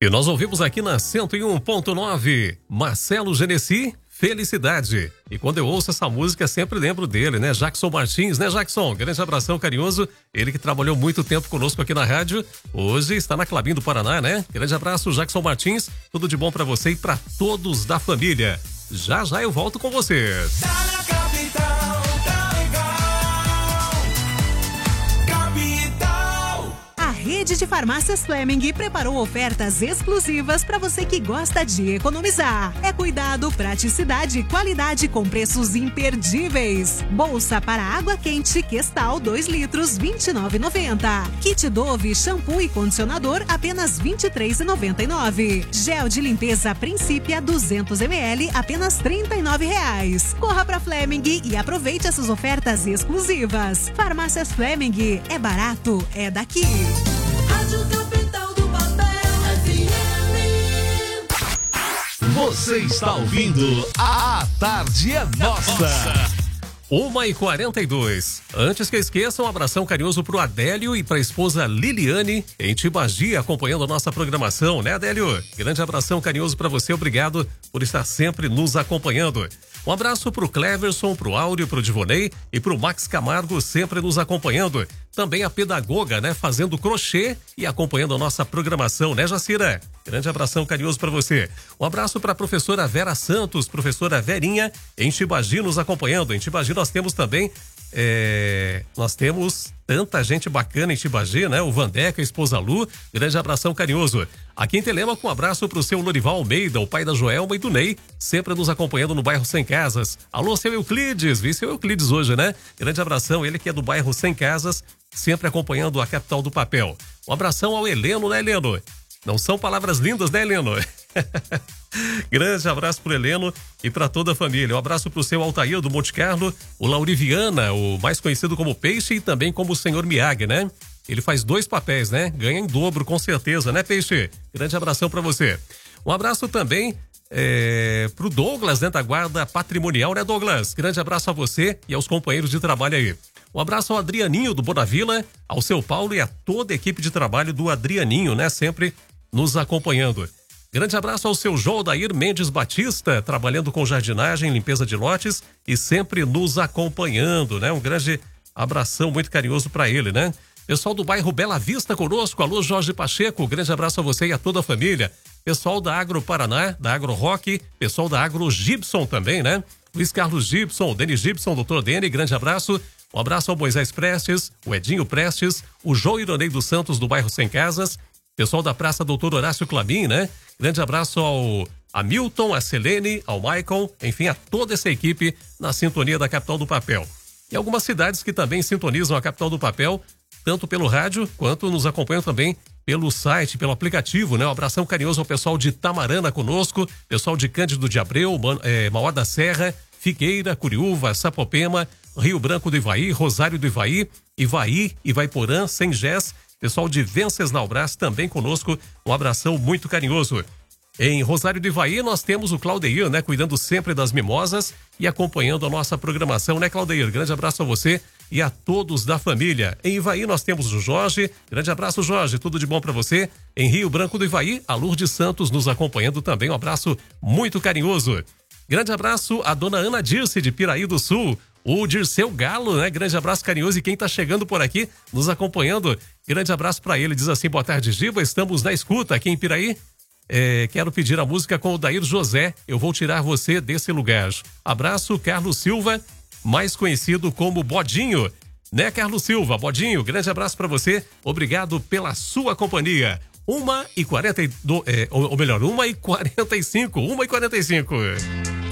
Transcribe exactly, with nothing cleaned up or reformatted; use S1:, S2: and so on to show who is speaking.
S1: E nós ouvimos aqui na cento e um ponto nove, Marcelo Genesi, Felicidade. E quando eu ouço essa música, sempre lembro dele, né? Jackson Martins, né, Jackson? Grande abração carinhoso. Ele que trabalhou muito tempo conosco aqui na rádio. Hoje está na Clabin do Paraná, né? Grande abraço, Jackson Martins. Tudo de bom pra você e pra todos da família. Já, já eu volto com você.
S2: Tá na capital, tá legal. Capital.
S3: A rede de farmácias Fleming preparou ofertas exclusivas para você que gosta de economizar. É cuidado, praticidade e qualidade com preços imperdíveis. Bolsa para água quente Questal dois litros, vinte e nove reais e noventa centavos. Kit Dove, shampoo e condicionador, apenas vinte e três reais e noventa e nove centavos. Gel de limpeza Principia duzentos mililitros, apenas trinta e nove reais. Corra para Fleming e aproveite essas ofertas exclusivas. Farmácias Fleming, é barato, é daqui.
S2: Rádio Capital do Papel F M.
S4: Você está ouvindo A Tarde é Nossa.
S1: uma e quarenta e dois. Antes que esqueça, um abração carinhoso pro Adélio e pra esposa Liliane, em Tibagi, acompanhando a nossa programação, né, Adélio? Grande abração carinhoso pra você, obrigado por estar sempre nos acompanhando. Um abraço pro Cleverson, pro Áureo, pro Divonei e pro Max Camargo, sempre nos acompanhando. Também a pedagoga, né, fazendo crochê e acompanhando a nossa programação, né, Jacira? Grande abração carinhoso para você. Um abraço para a professora Vera Santos, professora Verinha, em Tibagi, nos acompanhando. Em Tibagi nós temos também, é, nós temos tanta gente bacana em Tibagi, né? O Vandeca, a esposa Lu, grande abração carinhoso. Aqui em Telemaco, um abraço pro seu Lorival Almeida, o pai da Joelma e do Ney, sempre nos acompanhando no bairro Sem Casas. Alô, seu Euclides, vi seu Euclides hoje, né? Grande abração, ele que é do bairro Sem Casas, sempre acompanhando a capital do papel. Um abração ao Heleno, né, Heleno? Não são palavras lindas, né, Heleno? Grande abraço pro Heleno e para toda a família. Um abraço pro seu Altair do Monte Carlo, o Lauriviana, o mais conhecido como Peixe e também como o senhor Miyagi, né? Ele faz dois papéis, né? Ganha em dobro, com certeza, né, Peixe? Grande abração para você. Um abraço também é, pro Douglas, né, da Guarda Patrimonial, né, Douglas? Grande abraço a você e aos companheiros de trabalho aí. Um abraço ao Adrianinho do Bonavila, ao seu Paulo e a toda a equipe de trabalho do Adrianinho, né? Sempre nos acompanhando. Grande abraço ao seu João Dair Mendes Batista, trabalhando com jardinagem, limpeza de lotes e sempre nos acompanhando, né? Um grande abração muito carinhoso para ele, né? Pessoal do bairro Bela Vista conosco, alô Jorge Pacheco, grande abraço a você e a toda a família. Pessoal da Agro Paraná, da Agro Rock, pessoal da Agro Gibson também, né? Luiz Carlos Gibson, o Denis Gibson, doutor Deni, grande abraço. Um abraço ao Moisés Prestes, o Edinho Prestes, o João Ironei dos Santos do bairro Sem Casas, pessoal da Praça Doutor Horácio Clabin, né? Grande abraço ao Hamilton, a Selene, ao Michael, enfim, a toda essa equipe na sintonia da Capital do Papel. E algumas cidades que também sintonizam a Capital do Papel, tanto pelo rádio quanto nos acompanham também pelo site, pelo aplicativo, né? Um abração carinhoso ao pessoal de Tamarana conosco, pessoal de Cândido de Abreu, é, Mauá da Serra, Figueira, Curiúva, Sapopema, Rio Branco do Ivaí, Rosário do Ivaí, Ivaí, Ivaiporã, Sengés, pessoal de Venceslau-Brás também conosco, um abração muito carinhoso. Em Rosário do Ivaí nós temos o Claudeir, né, cuidando sempre das mimosas e acompanhando a nossa programação, né, Claudeir? Grande abraço a você e a todos da família. Em Ivaí nós temos o Jorge, grande abraço Jorge, tudo de bom para você. Em Rio Branco do Ivaí, a Lourdes Santos nos acompanhando também, um abraço muito carinhoso. Grande abraço à dona Ana Dirce de Piraí do Sul, o Dirceu Galo, né? Grande abraço carinhoso e quem tá chegando por aqui, nos acompanhando, grande abraço para ele, diz assim, boa tarde Giba, estamos na escuta aqui em Piraí, é, quero pedir a música com o Dair José, eu vou tirar você desse lugar. Abraço, Carlos Silva, mais conhecido como Bodinho, né, Carlos Silva? Bodinho, grande abraço para você, obrigado pela sua companhia. Uma e quarenta e dois, é, ou melhor, uma e quarenta e cinco, uma e quarenta e cinco.